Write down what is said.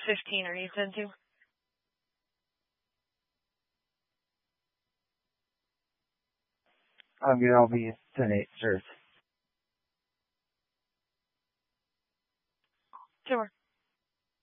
15 are you said to? I'll be 10-8, sure. Sure.